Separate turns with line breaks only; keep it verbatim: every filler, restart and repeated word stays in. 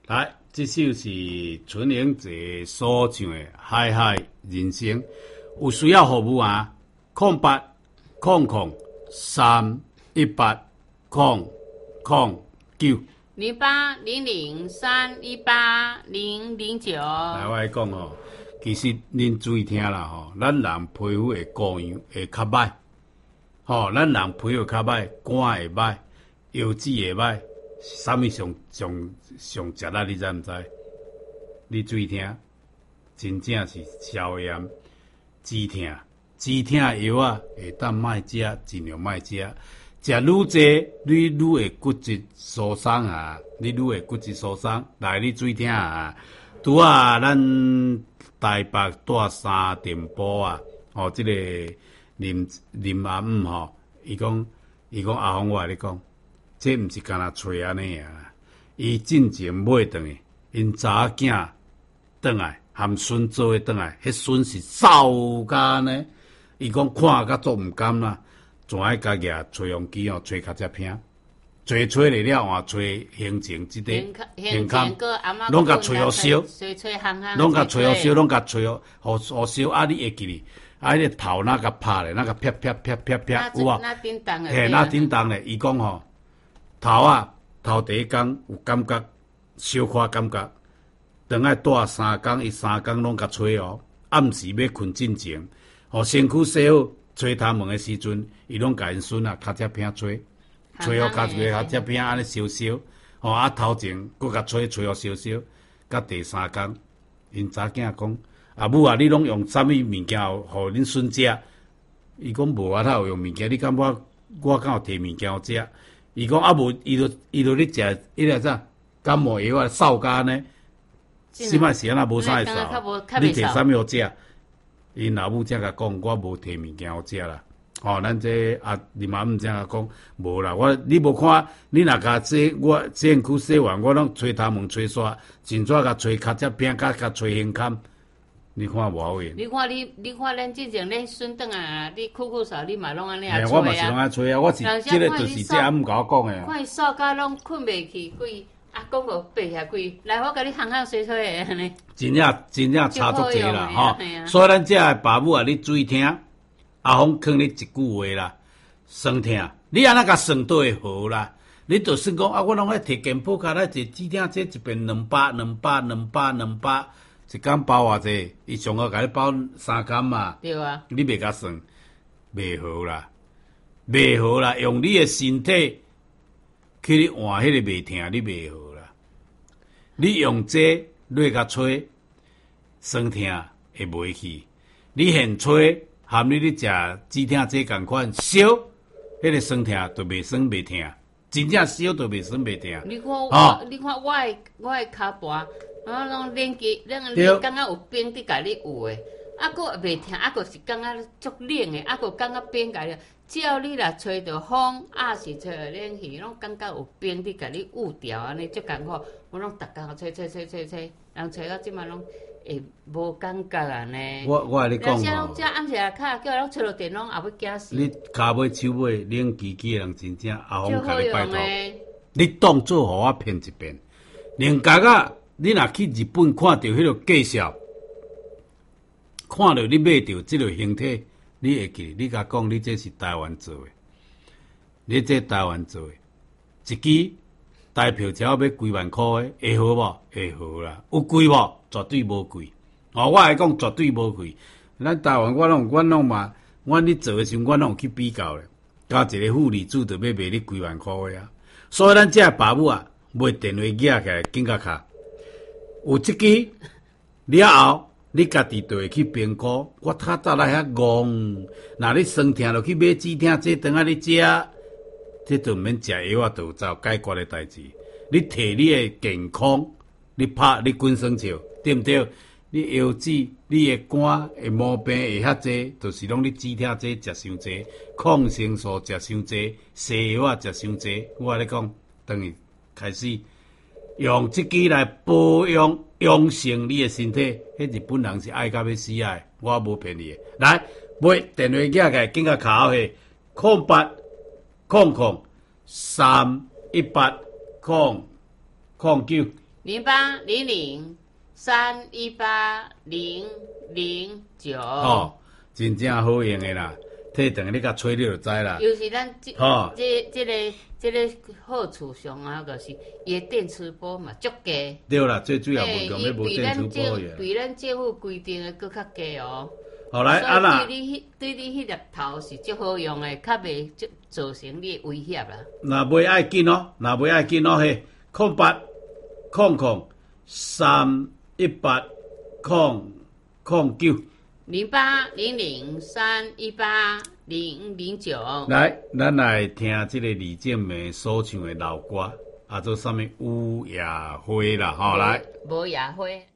来，这首是春英节所唱的《海海人生》，有需要服务啊？空八空空三一八空空九
零八零零三一八零零九。
来，我来讲吼，其实恁注意听啦吼，咱人皮肤的固样会较歹，吼，咱人皮肤较歹，肝会歹，腰子会歹，啥物上上上食力，你知毋知？你注意听，真正是消炎、止痛、止痛药啊，会当莫食，尽量莫食。食愈济，你愈会骨质疏松啊！你愈会骨质疏松。来，你注意听啊！拄啊，咱台北住三点埔啊，哦，即、這个林林阿姆吼，伊讲伊讲阿峰，我甲你讲，这毋是干那吹安尼啊！伊进前买转去，因查囝转来，含孙做伙转来，迄孙是走甲呢。伊讲看甲足毋甘啦。全爱家己啊，吹风机哦，吹较只偏，吹吹来了换吹形情即个形康，拢甲吹互烧，拢甲吹互烧，拢甲吹互互互烧，啊！你会记哩？啊！迄个头那甲拍咧，那甲啪啪啪啪啪，有啊？嘿，那叮当咧，伊讲吼，头啊，头第一工有感觉，小可感觉，等爱住三工，伊三工拢甲吹哦，暗时要困进前，互身躯洗好。吹头毛的时阵，伊拢甲因孙啊，较只片吹，吹互较一个较只片安尼烧烧，吼啊头前佫甲吹吹互烧烧，甲第三工，因查囝讲，阿母啊，你拢用啥物物件互恁孙食？伊讲无啊，他有用物件，你敢我我敢有摕物件互食？伊讲啊无，伊就伊就咧食迄个啥感冒药啊，扫甲呢，即摆是安那无啥会扫，你摕啥物互食？因老母才甲讲，我无摕物件互食啦。吼、哦，咱这啊，你妈姆才甲讲，无啦。我你无看，你若甲这我身躯洗完，我拢吹头毛吹煞，真早甲吹脚趾片，甲甲吹胸坎。你看无好用。
你看你，你看咱之前恁孙等啊，你酷酷扫，你嘛拢安尼啊吹啊。
我嘛是拢安吹啊，我是即个就是这阿姆甲我讲诶。
看伊扫甲拢困袂去，规阿公都爬下规，来我甲你行行吹吹诶安尼。
真正真正差足济啦，吼、啊！所以咱这个爸母啊，你注意听，阿峰劝你一句话啦，算听，你安那甲算倒会好啦。你就算讲啊，我拢爱摕健保卡来坐止痛，这一边两百、两百、两百、两百，一工包偌济？伊上好甲你包三工嘛。
对啊。
你袂甲算，袂好啦，袂好啦，用你的身体去你换迄个袂痛，你袂好啦。你用这。落甲吹，酸痛会袂去。你现吹，含你咧食止痛剂共款烧，迄个酸痛就袂酸袂痛，真正烧就袂酸袂痛。
你看我，哦、你看我的我的骹跋，我拢练肌，咱练感觉有冰伫家己有诶，啊，佫袂痛，啊，佫是感觉足冷诶，啊，佫感觉冰家己。只要你若吹着风，啊是吹着冷气，拢感觉有冰伫家己捂掉安尼，足艰苦。我拢逐工吹吹吹吹吹，人吹到即满拢会无感觉安尼。
我我甲你讲
吼，遮暗时啊卡叫人吹落电拢也要惊死。
你骹尾手尾冷机机诶人真正阿峰甲你拜托，你当做互我骗一遍。另角啊，你若去日本看到迄个介绍，看到你买到即个形体。你会记？你甲讲，你这是台湾做诶，你这台湾做诶，一支台票只要要几万块诶，会好无？会好啦，有贵无？绝对无贵。哦，我来讲绝对无贵。咱台湾我拢我拢嘛，我你做诶时阵，我拢有去比较咧，加一个妇女主就要卖你几万块诶啊。所以咱这爸母啊，买电话寄起来，紧甲卡，有一支了后。你家己就会去评估，我较早来遐戆，若你酸痛就去买止痛剂当啊你食，这就毋免食药啊，就有走解决的代志。你摕你的健康，你拍你滚酸笑，对毋对？你腰子、你的肝的毛病会遐济，就是拢你止痛剂食伤济，抗生素食伤济，西药啊食伤济。我甲你讲，等于开始用这支来保养。养成你的身体，迄日本人是爱甲要死啊！我无骗你的。来，买电话寄起来，紧甲卡好去，空八空空三一八空空九。
零八零零三一八零零九。
哦，真正好用的啦，摕长你甲吹你就知啦。
尤其咱这
哦
这这个这个好处上啊，就是伊的电磁波嘛足低。
对啦，最主要无用，
伊
要无
比咱
电磁波
政
呀。
比咱政府规定的搁较低哦。
后来啊啦，
所以对你迄对你迄粒头是足好用的，较袂造成你的威胁啦。
若袂爱紧哦，若袂爱紧哦嘿，空八空空三一八空空九。
零八零零三一八零零九。
来，咱来听即个李健美所唱的老歌，啊做啥物雨夜花啦，吼、来。
无夜花。